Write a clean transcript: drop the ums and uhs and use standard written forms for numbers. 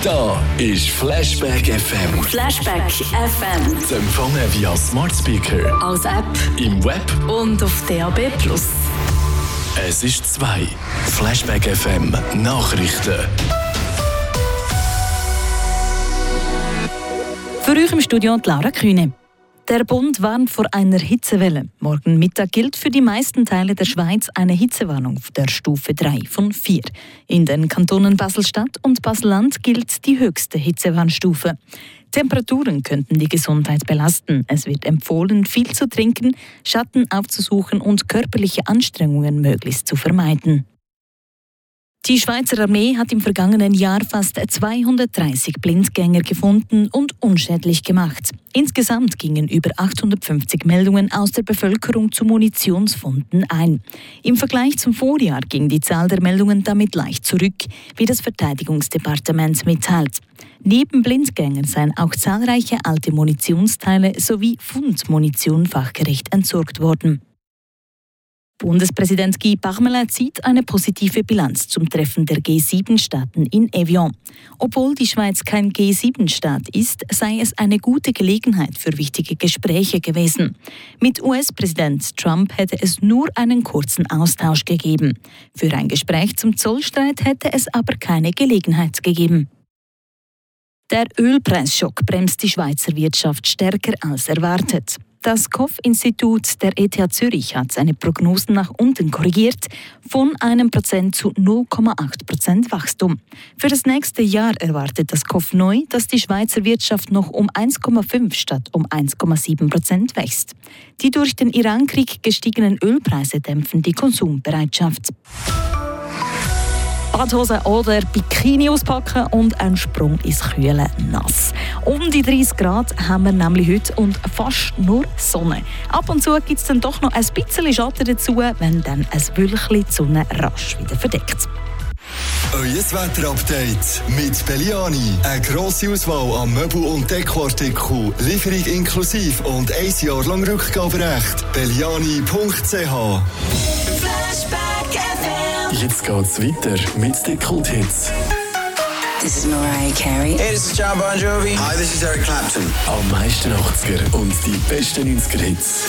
Da ist Flashback FM. Flashback FM. Zu empfangen via Smart Speaker, Als App im Web. und auf DAB+. Es ist 2. Flashback FM Nachrichten. Für euch im Studio Laura Kühne. Der Bund warnt vor einer Hitzewelle. Morgen Mittag gilt für die meisten Teile der Schweiz eine Hitzewarnung der Stufe 3 von 4. In den Kantonen Basel-Stadt und Basel-Land gilt die höchste Hitzewarnstufe. Temperaturen könnten die Gesundheit belasten. Es wird empfohlen, viel zu trinken, Schatten aufzusuchen und körperliche Anstrengungen möglichst zu vermeiden. Die Schweizer Armee hat im vergangenen Jahr fast 230 Blindgänger gefunden und unschädlich gemacht. Insgesamt gingen über 850 Meldungen aus der Bevölkerung zu Munitionsfunden ein. Im Vergleich zum Vorjahr ging die Zahl der Meldungen damit leicht zurück, wie das Verteidigungsdepartement mitteilt. Neben Blindgängern seien auch zahlreiche alte Munitionsteile sowie Fundmunition fachgerecht entsorgt worden. Bundespräsident Guy Parmelin zieht eine positive Bilanz zum Treffen der G7-Staaten in Evian. Obwohl die Schweiz kein G7-Staat ist, sei es eine gute Gelegenheit für wichtige Gespräche gewesen. Mit US-Präsident Trump hätte es nur einen kurzen Austausch gegeben. Für ein Gespräch zum Zollstreit hätte es aber keine Gelegenheit gegeben. Der Ölpreisschock bremst die Schweizer Wirtschaft stärker als erwartet. Das KOF-Institut der ETH Zürich hat seine Prognosen nach unten korrigiert, von 1% zu 0,8% Wachstum. Für das nächste Jahr erwartet das KOF neu, dass die Schweizer Wirtschaft noch um 1,5 statt um 1,7% wächst. Die durch den Irankrieg gestiegenen Ölpreise dämpfen die Konsumbereitschaft. Badhose oder Bikini auspacken und ein Sprung ins kühle Nass. Um die 30 Grad haben wir nämlich heute und fast nur Sonne. Ab und zu gibt es dann doch noch ein bisschen Schatten dazu, wenn dann ein Wölkchen die Sonne rasch wieder verdeckt. Euer Wetterupdate mit Belliani. Eine grosse Auswahl an Möbel- und Dekoartikeln, Lieferung inklusive und 1 Jahr lang Rückgaberecht. Belliani.ch. Jetzt geht's weiter mit den Kulthits. This is Mariah Carey. Hey, this is John Bon Jovi. Hi, this is Eric Clapton. Am meisten 80er und die besten 90er-Hits.